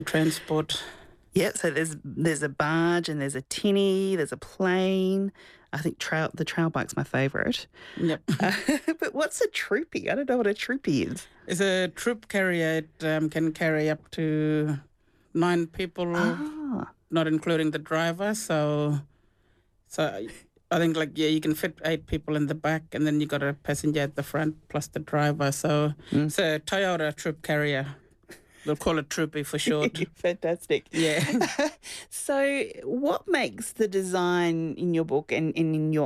transport. Yeah, so there's a barge and there's a tinny, there's a plane. I think the trail bike's my favourite. Yep. But what's a troopy? I don't know what a troopy is. It's a troop carrier. It can carry up to 9 people, Ah, not including the driver. So I think you can fit 8 people in the back, and then you got a passenger at the front plus the driver. So it's a Toyota troop carrier. They'll call it Troopy for short. fantastic. Yeah. So what makes the design in your book and in your